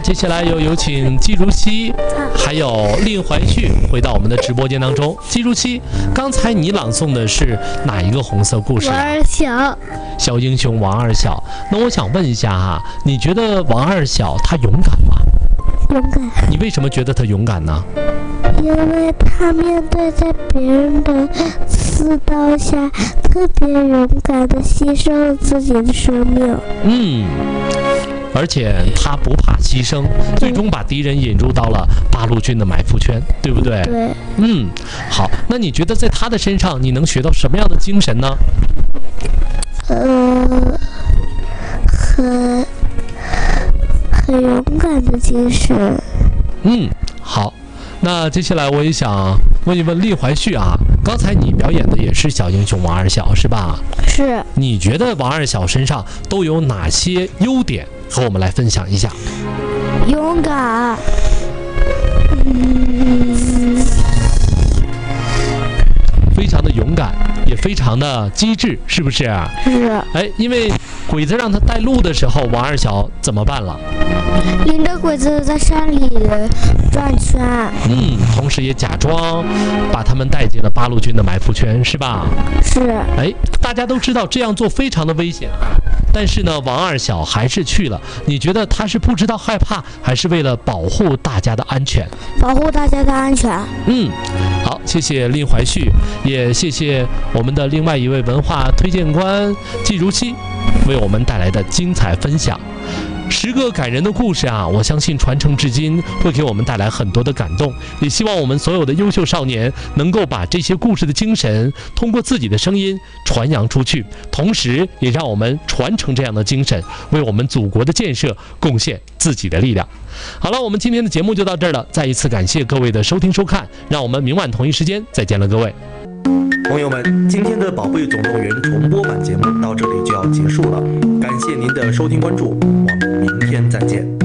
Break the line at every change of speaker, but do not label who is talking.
接下来有请季如溪还有令怀旭回到我们的直播间当中。季如溪，刚才你朗诵的是哪一个红色故事？
王二小。
小英雄王二小。那我想问一下哈，你觉得王二小他勇敢吗？
勇敢。
你为什么觉得他勇敢呢？
因为他面对在别人的刺刀下，特别勇敢地牺牲了自己的生命。
而且他不怕牺牲，最终把敌人引入到了八路军的埋伏圈，对不对？
对。
好，那你觉得在他的身上你能学到什么样的精神呢？
很勇敢的精神。
好，那接下来我也想问一问厉怀旭啊，刚才你表演的也是小英雄王二小是吧？
是。
你觉得王二小身上都有哪些优点？和我们来分享一下。
勇敢。
非常的勇敢，也非常的机智，是不是？
是。
因为鬼子让他带路的时候，王二小怎么办了？
领着鬼子在山里转圈。
同时也假装把他们带进了八路军的埋伏圈，是吧？
是。
大家都知道这样做非常的危险啊，但是呢，王二小还是去了。你觉得他是不知道害怕，还是为了保护大家的安全？
保护大家的安全。
好，谢谢令怀旭，也谢谢我们的另外一位文化推荐官季如溪为我们带来的精彩分享。10个感人的故事啊，我相信传承至今会给我们带来很多的感动，也希望我们所有的优秀少年能够把这些故事的精神通过自己的声音传扬出去，同时也让我们传承这样的精神，为我们祖国的建设贡献自己的力量。好了，我们今天的节目就到这儿了，再一次感谢各位的收听收看，让我们明晚同一时间再见了，各位
朋友们。今天的宝贝总动员重播版节目到这里就要结束了，感谢您的收听关注，我们明天再见。